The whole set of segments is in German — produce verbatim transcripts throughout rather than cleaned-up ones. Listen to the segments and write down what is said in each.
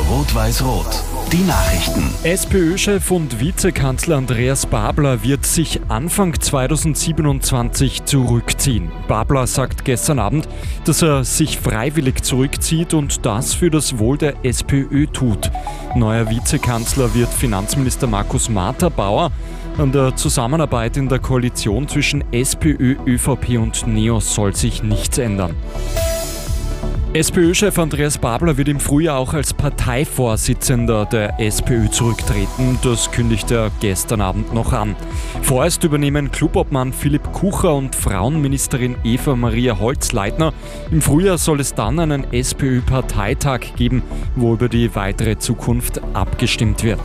Rot-Weiß-Rot. Die Nachrichten. SPÖ-Chef und Vizekanzler Andreas Babler wird sich Anfang zweitausendsiebenundzwanzig zurückziehen. Babler sagt gestern Abend, dass er sich freiwillig zurückzieht und das für das Wohl der SPÖ tut. Neuer Vizekanzler wird Finanzminister Markus Marter-Bauer. An der Zusammenarbeit in der Koalition zwischen SPÖ, ÖVP und NEOS soll sich nichts ändern. SPÖ-Chef Andreas Babler wird im Frühjahr auch als Parteivorsitzender der SPÖ zurücktreten. Das kündigte er gestern Abend noch an. Vorerst übernehmen Clubobmann Philipp Kucher und Frauenministerin Eva Maria Holzleitner. Im Frühjahr soll es dann einen SPÖ-Parteitag geben, wo über die weitere Zukunft abgestimmt wird.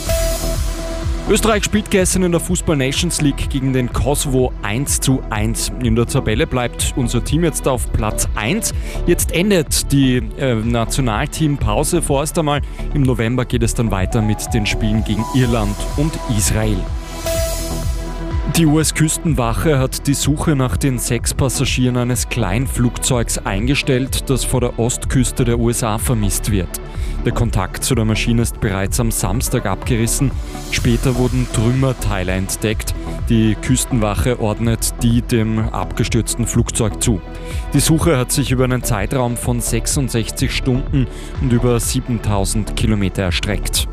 Österreich spielt gestern in der Fußball-Nations League gegen den Kosovo eins zu eins. In der Tabelle bleibt unser Team jetzt auf Platz eins. Jetzt endet die äh, Nationalteampause vorerst einmal. Im November geht es dann weiter mit den Spielen gegen Irland und Israel. Die U S-Küstenwache hat die Suche nach den sechs Passagieren eines Kleinflugzeugs eingestellt, das vor der Ostküste der U S A vermisst wird. Der Kontakt zu der Maschine ist bereits am Samstag abgerissen. Später wurden Trümmerteile entdeckt. Die Küstenwache ordnet die dem abgestürzten Flugzeug zu. Die Suche hat sich über einen Zeitraum von sechsundsechzig Stunden und über siebentausend Kilometer erstreckt.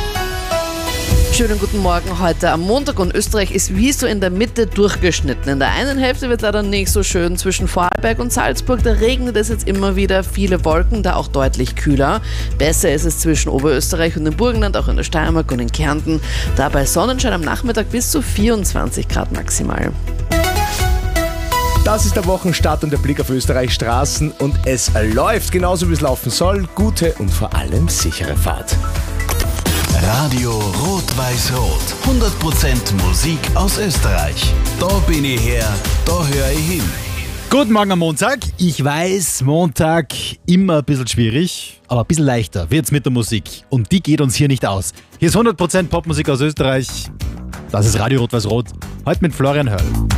Schönen guten Morgen heute am Montag und Österreich ist wie so in der Mitte durchgeschnitten. In der einen Hälfte wird es leider nicht so schön zwischen Vorarlberg und Salzburg. Da regnet es jetzt immer wieder, viele Wolken, da auch deutlich kühler. Besser ist es zwischen Oberösterreich und dem Burgenland, auch in der Steiermark und in Kärnten. Dabei Sonnenschein am Nachmittag bis zu vierundzwanzig Grad maximal. Das ist der Wochenstart und der Blick auf Österreichs Straßen und es läuft genauso wie es laufen soll. Gute und vor allem sichere Fahrt. Radio Rot-Weiß-Rot. hundert Prozent Musik aus Österreich. Da bin ich her, da höre ich hin. Guten Morgen am Montag. Ich weiß, Montag immer ein bisschen schwierig, aber ein bisschen leichter wird's mit der Musik. Und die geht uns hier nicht aus. Hier ist hundert Prozent Popmusik aus Österreich. Das ist Radio Rot-Weiß-Rot. Heute mit Florian Hörl.